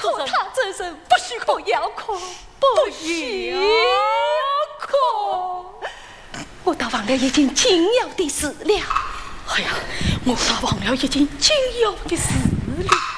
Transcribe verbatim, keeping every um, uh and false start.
做他这身不许可遥控，不许遥控。我倒忘了一件紧要的事了。哎呀，我倒忘了一件紧要的事了。